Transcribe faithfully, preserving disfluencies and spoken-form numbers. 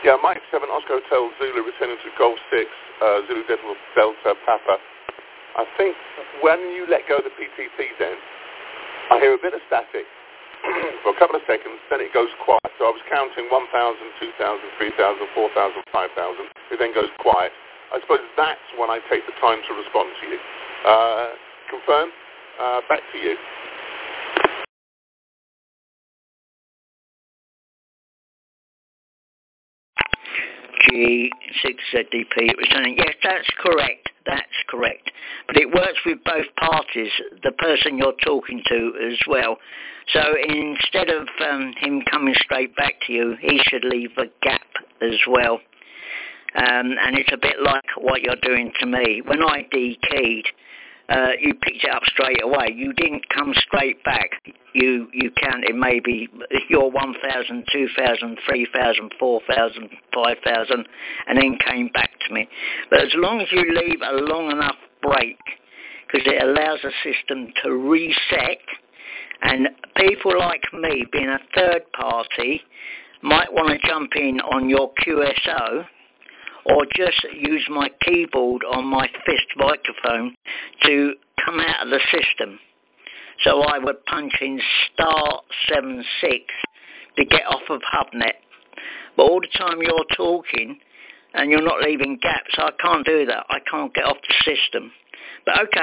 Yeah, Mike seven, Oscar Hotel Zulu, returning to Golf six, uh, Zulu Delta Delta Papa. I think when you let go of the P T T then, I hear a bit of static for a couple of seconds, then it goes quiet. So I was counting one thousand, two thousand, three thousand, four thousand, five thousand. It then goes quiet. I suppose that's when I take the time to respond to you. Uh, confirm. Uh, back to you. G six Z D P returning. Yes, that's correct. That's correct. But it works with both parties, the person you're talking to as well. So instead of um, him coming straight back to you, he should leave a gap as well. Um, and it's a bit like what you're doing to me. When I de-keyed, uh, you picked it up straight away. You didn't come straight back. You you counted maybe your one thousand, two thousand, three thousand, four thousand, five thousand, and then came back to me. But as long as you leave a long enough break, because it allows the system to reset, and people like me, being a third party, might want to jump in on your Q S O, or just use my keyboard on my fist microphone to come out of the system. So I would punch in star seven six to get off of HubNet. But all the time you're talking and you're not leaving gaps, I can't do that. I can't get off the system. But okay.